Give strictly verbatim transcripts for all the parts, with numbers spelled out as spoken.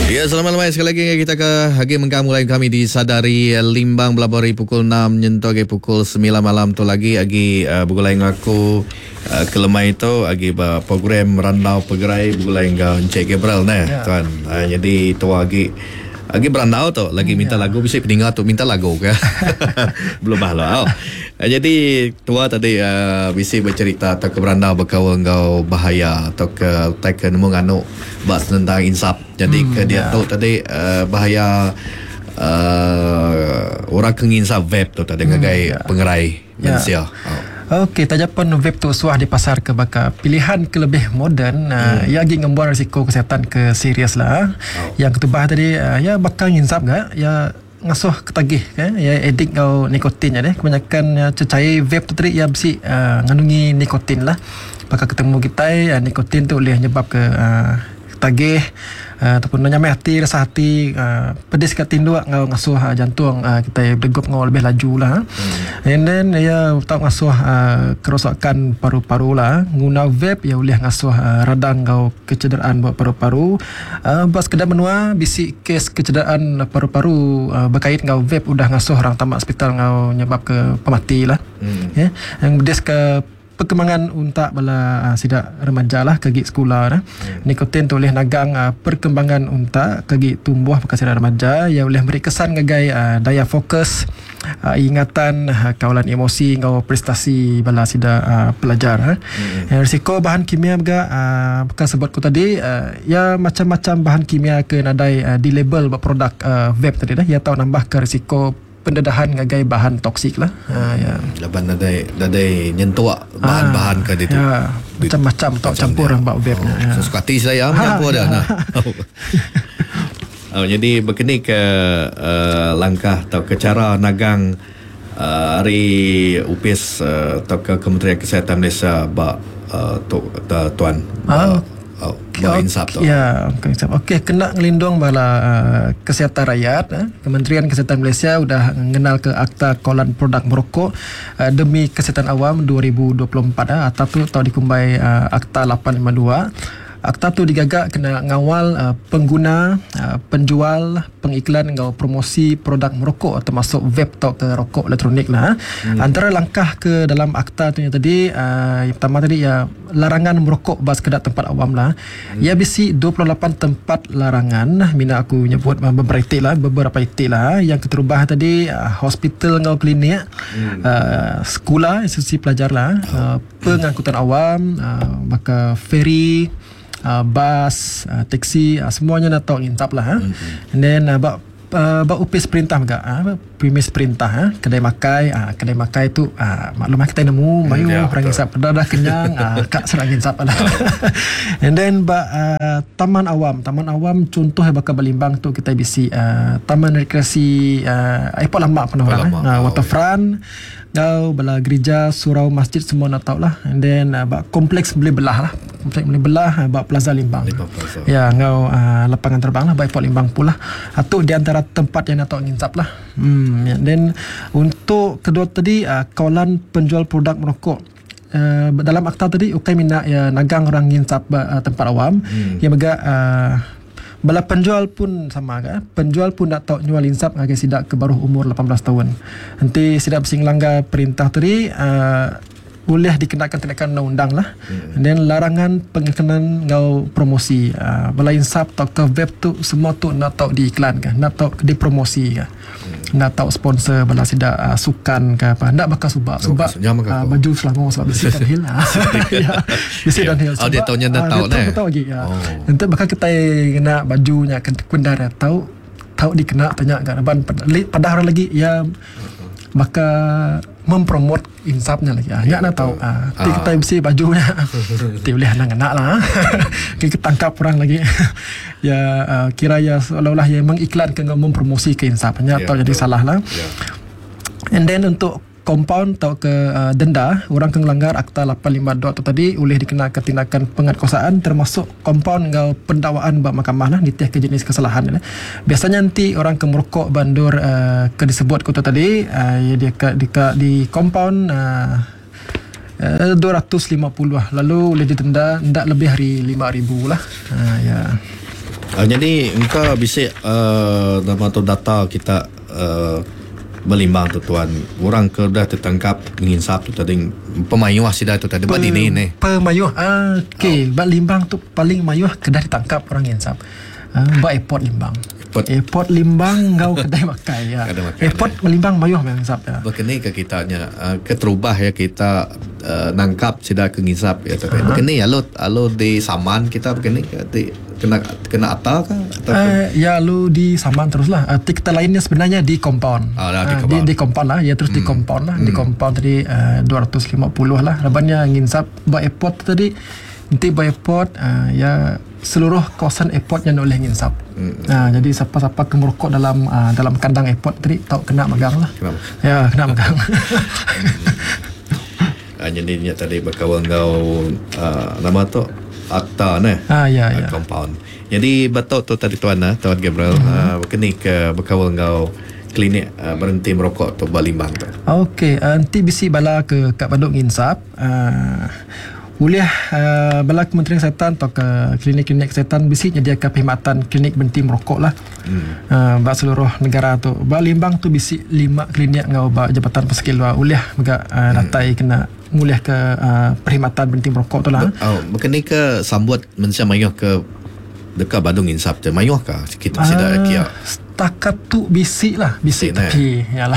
Ya, selamat malam sekali lagi kita ke lagi mengkamu lain kami di Sadari Limbang belabari pukul enam nyentuh ke pukul sembilan malam tu lagi agi uh, bugulai ngaku uh, kelemai itu agi ba program randau pegerai bugulai ngau Encik Gabriel nah ya. Tuan. Uh, jadi tu lagi lagi berandau tu lagi minta ya. Lagu bisa pendengar tu minta lagu ke. Belum bahlo. Uh, jadi tua tadi uh, bisa bercerita atau ke berandau berkawa ngau bahaya atau ke taken menganu bahas tentang insaf. Jadi hmm, ke dia ya. Tahu tadi uh, bahaya uh, orang kenginsap vape tu tadi hmm, ngagai ya. Pengerai Malaysia. Ya. Oh. Okey, tajapan vape tu suah di pasar ke baka pilihan ke lebih moden uh, hmm. ya lagi ngembuan risiko kesihatan ke serius lah. Oh. Yang ketubah tadi uh, ya bakal nginsap ga ya ngasuh ketagih kan ya edik kau nikotin ya deh kebanyakan ya cecair vape tu tadi ya besi uh, ngandungi nikotin lah. Bakal ketemu kita ya nikotin tu boleh nyebab ke uh, tagih uh, ataupun nyamai hati rasa hati uh, pedis kat tindu ngau ngasuh uh, jantung uh, kita berdegup ngau lebih laju lah hmm. and then ya tahu ngasuh uh, kerosakan paru-paru lah guna vape ya boleh ngasuh uh, radang ngau kecederaan buat paru-paru uh, bas kedai menua bisi kes kecederaan paru-paru uh, berkait ngau vape udah ngasuh orang tamat hospital ngau nyebab ke pemati lah hmm. ya yang bedis ke perkembangan unta bala uh, sidak remaja lah kegi sekolah dah. Hmm. Nikotin tu boleh nagang uh, perkembangan unta kegi tumbuh bekas sidak remaja yang boleh beri kesan ngagai uh, daya fokus, uh, ingatan, uh, kawalan emosi ngau prestasi bala sidak uh, pelajar. Hmm. Yang risiko bahan kimia juga uh, bekas sebut ku tadi uh, ya macam-macam bahan kimia ke nadai uh, di label buat produk uh, vape tadi dah ya tahu nambah ke risiko pendedahan ngagai bahan toksik lah. Ha ya. Laban nadai nadai nyentuak bahan-bahan ke itu. Ya, macam-macam tok campur orang bak vape. Oh, ya. Sesuatu saya campur dah nah. Oh, jadi berkini ke uh, langkah atau ke cara nagang uh, hari U P I S uh, atau ke Kementerian Kesihatan Malaysia bak uh, tu, uh, tuan. Oh. Oh, insap tu. Ya, insap. Okey, kena ngelindung bala uh, kesihatan rakyat. Eh. Kementerian Kesihatan Malaysia sudah mengenal ke Akta Kawalan Produk Merokok uh, demi Kesihatan Awam dua ribu dua puluh empat. Eh. Akta tu tahu dikumbai uh, Akta lapan lima dua. Akta tu digagak kena ngawal uh, pengguna, uh, penjual, pengiklan ngau promosi produk merokok termasuk vape atau ke rokok elektronik lah. Hmm. Antara langkah ke dalam akta tu yang tadi uh, yang pertama tadi ya larangan merokok bas kedak tempat awam lah. Hmm. Ya bisi dua puluh lapan tempat larangan. Mina aku nyebut beberapa itik lah, beberapa itik lah yang keterubah tadi uh, hospital ngau klinik, hmm. uh, sekolah, institusi pelajar lah, uh, pengangkutan awam, uh, maka feri, Uh, bas, uh, teksi, uh, semuanya nak tahu ngintap lah. Mm-hmm. And then uh, bak uh, bak upis perintah juga, uh, premis perintah, uh, kedai makai, uh, kedai makai tu uh, maklum kita nemu, mayu yeah, orang ngisap dah dah kenyang, uh, kak serang ngisap lah. And then bak uh, taman awam, taman awam contoh yang bakal Balimbang tu kita bisi uh, taman rekreasi uh, Airport Lambak pernah orang, eh? uh, waterfront. Kau bala gereja, surau, masjid semua nak tahu lah. And then uh, bak kompleks boleh belah lah. Kompleks boleh belah uh, bak Plaza Limbang. Plaza. Ya, ngau uh, lapangan terbang lah bak Airport Limbang pula. Itu di antara tempat yang nak tahu nginsap lah. Hmm, and then untuk kedua tadi uh, kawalan penjual produk merokok. Uh, dalam akta tadi ukai minat ya nagang orang nginsap uh, tempat awam. Hmm. Yang megak uh, bala penjual pun sama kan. Penjual pun nak tahu nyual insap ngagai sidak ke baru umur lapan belas tahun. Nanti sidak bersing langgar perintah tadi uh, boleh dikenakan tindakan undang-undang lah. Hmm. Dan larangan pengiklanan ngau promosi. Uh, bala insap atau ke vape tu semua tu nak tahu diiklan kan, nak tahu dipromosi kan. Hmm. Nak tahu sponsor bala sidak uh, sukan ke apa. Nak bakal subak. Subak uh, baju Selangor sebab bisi dan hill. Ya. Bisi dan hill. Oh, dia tahunya dah tahu lah. Tahu lagi ya. Oh. Nanti bakal kita kena bajunya kendar tahu tahu dikena tanya kan ban pada orang lagi ya bakal mempromot insapnya lagi. Ah, ya nak tahu. Ah, ti kita bisi bajunya. Ti boleh anak-anak lah. Kita tangkap orang lagi. Ya uh, kira ya seolah-olah yang mengiklankan mempromosi ke insapnya atau yeah, jadi betul. Salah lah. Yeah. And then untuk compound atau ke uh, denda orang yang melanggar Akta lapan lima dua tu tadi boleh dikenakan tindakan pengatkuasaan termasuk compound ngau pendakwaan bak mahkamah lah nitiah ke jenis kesalahan lah. Biasanya nanti orang ke merokok bandur uh, ke disebut kutu tadi uh, ya dia ke, di, ke, di compound uh, uh, dua ratus lima puluh lah lalu boleh didenda ndak lebih hari lima ribu lah. Uh, ya. Uh, jadi engkau bisa uh, nama tu data kita uh, Belimbang tu tuan, orang ke dah tertangkap menginsap tu tadi pemayuh sida tu tadi buat ini ni. Pemayuh. Ah, okey, oh. Limbang tu paling mayuh kedah ditangkap orang insap. Ah, buat airport Limbang. Airport, airport Limbang ngau kedai makai ya. Airport ya. Limbang mayuh memang insap ya. Begini ke kitanya uh, keterubah ya kita uh, nangkap sida ke ngisap ya tapi uh-huh. Begini alo alo di saman kita begini di kena kena ata kah atau uh, ya lu di saman teruslah. Uh, kita lainnya sebenarnya di compound. Oh, lah, di, uh, compound. di di compound lah ya terus hmm. di compound lah. Hmm. Di compound tadi uh, dua ratus lima puluh lah. Rabannya nginsap buat airport tadi nanti buat airport uh, ya seluruh kawasan airport yang boleh nginsap. Hmm. Uh, jadi siapa-siapa ke merokok dalam uh, dalam kandang airport tadi tahu kena magang lah. Kenapa? Ya kena magang. uh, jadi ni tadi berkawan kau uh, nama tu akta ni ah, ya, ya. Compound. Jadi betul tu tadi tuan ah, Tuan Gabriel uh-huh. uh, kini ke berkawal kau klinik uh, berhenti merokok tu Balimbang tu. Okey, uh, nanti bisi bala ke Kak Baduk nginsap uh, boleh uh, bala Kementerian Kesihatan atau ke klinik-klinik kesihatan bisi nyediakan perkhidmatan klinik berhenti merokok lah. Hmm. Uh, bak seluruh negara tu. Balimbang tu bisi lima klinik ngau bak Jabatan Pesakit Luar uliah megak uh, natai hmm. kena mulih ke uh, perkhidmatan berhenti merokok tu lah. Oh, berkini ke sambut mensia mayuh ke dekat Badung insap je mayuh kah kita uh, sudah kia setakat tu bisik lah bisik tapi yalah.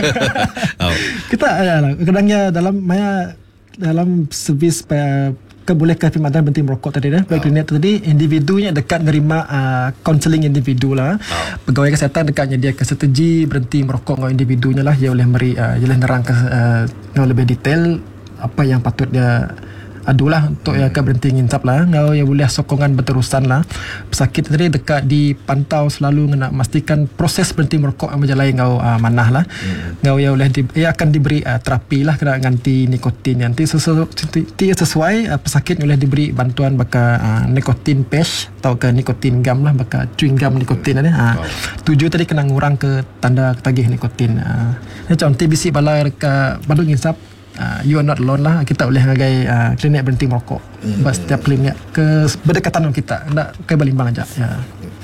Oh. Kita yalah kadangnya dalam maya dalam servis uh, kebolehkan perkhidmatan berhenti merokok tadi dah baik klinik tadi individunya dekat nerima kaunseling uh, individu lah. Oh. Pegawai kesihatan dekat nyediakan strategi berhenti merokok dengan individunya lah dia boleh beri uh, dia boleh nerang ke uh, lebih detail apa yang patut dia adulah untuk hmm. ya ke berhenti nginsap lah ngau ya boleh sokongan berterusan lah pesakit tadi dekat dipantau selalu nak memastikan proses berhenti merokok yang berjalan ngau uh, manah lah hmm. ngau ya boleh di, ia akan diberi uh, terapi lah kena ganti nikotin nanti sesuai, sesuai uh, pesakit boleh diberi bantuan baka uh, nikotin patch atau ke nikotin gum lah baka chewing gum nikotin hmm. uh, oh. Tujuh tadi kena ngurang ke tanda ketagih nikotin uh, macam nanti bisi bala dekat Badung nginsap Uh, you are not alone lah. Kita boleh ngagai uh, klinik berhenti merokok mm-hmm. Bas setiap klinik ke berdekatan dengan kita nak ke Balimbang aja ya.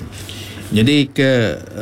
Jadi ke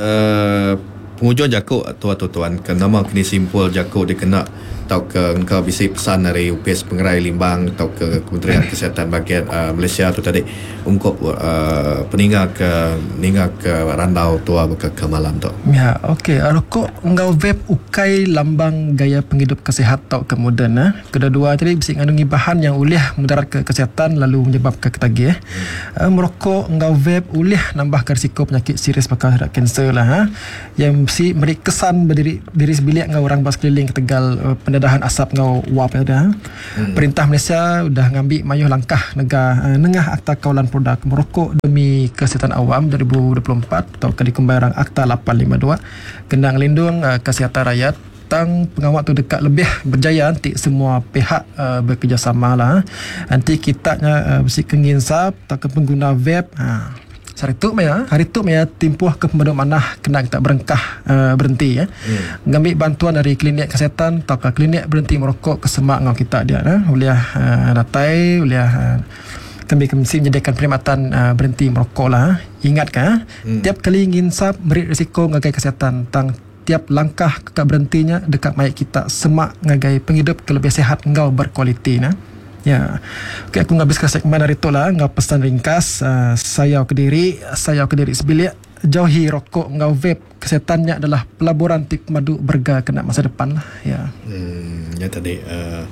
uh, penghujung jakuk atau tuan ke nama kini simpul jakuk dia kena atau ke engkau bisa pesan dari U P S Pengerai Limbang atau ke Kementerian Kesihatan bahagian uh, Malaysia tu tadi ungkap uh, peninggal ke meninggal ke randau tua ke, ke malam tu. Ya, okey. Rokok engkau vape ukai lambang gaya penghidup kesihat atau ke moden eh. Kedua-dua tadi bisa mengandungi bahan yang ulih mudarat ke kesihatan lalu menyebabkan ketagih. Hmm. Uh, merokok engkau vape ulih nambah risiko penyakit serius bakal kanser lah ha. Yang mesti beri kesan berdiri diri sebilik ngau orang bas keliling ke Tegal uh, pendedahan asap ngau wap ada. Hmm. Perintah Malaysia dah ngambil mayuh langkah negara uh, nengah akta kawalan produk merokok demi kesihatan awam dua ribu dua puluh empat atau ke dikembarang akta lapan lima dua kena ngelindung uh, kesihatan rakyat tang pengawal tu dekat lebih berjaya nanti semua pihak uh, bekerjasama lah nanti kitanya uh, bersih kenginsap atau ke pengguna vape ha. Hari tu maya, hari tu maya timpuh ke pemadam manah kena kita berengkah uh, berhenti ya. Hmm. Ngambil bantuan dari klinik kesihatan atau ke klinik berhenti merokok ke semak ngau kita dia nah. Boleh uh, datai, boleh uh, kami kemsi menyediakan perkhidmatan uh, berhenti merokok lah. Ingat kan, hmm. tiap kali nginsap beri risiko ngagai kesihatan tang tiap langkah ke berhentinya dekat mayat kita semak ngagai penghidup ke lebih sihat ngau berkualiti nah. Ya, okay, aku ngabiskan segmen hari tu lah. Ngau pesan ringkas uh, saya Kediri, saya Kediri sebilik jauhi rokok ngau vape. Kesehatannya adalah pelaburan tip madu berga kena masa depan lah. Ya. Hmm, ya tadi uh,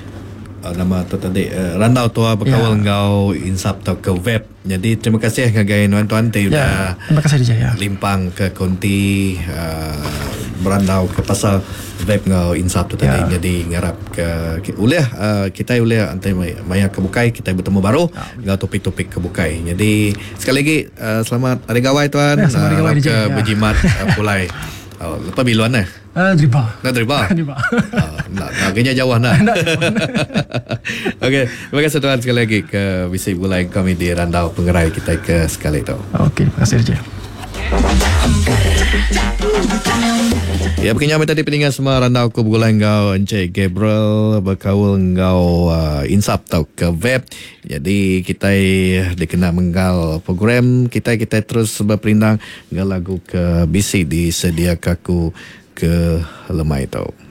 uh, nama tu tadi uh, randau tua berkawal ya. Ngau insap atau ke vape. Jadi terima kasih ngagai tuan-tuan tu ya, terima kasih Dijaya. Ya. Limpang ke konti uh, berandau ke pasal vape ngau insap tu tadi ya. Jadi ngarap ke, ke uleh uh, kita uleh antai maya ke bukai kita bertemu baru ya. Ngau topik-topik ke bukai. Jadi sekali lagi uh, selamat hari gawai tuan ya, selamat hari gawai uh, ke ya. Berjimat uh, pulai uh, lepas biluan eh Uh, dribah. Nak dribah? Dribah. uh, nak, nak kena jauh nak. Okey, terima kasih tuan sekali lagi ke bisik bulai kami di Randau Pengerai kita ke sekali tu. Okey, terima kasih J. Ya, berkenyam tadi peningan semua randau ko bergulai ngau Encik Gabriel berkawal ngau uh, insap tau ke web. Jadi kita dikena menggal program kita kita terus berperindang ngau lagu ke bisi disediakan ku ke lemai tau.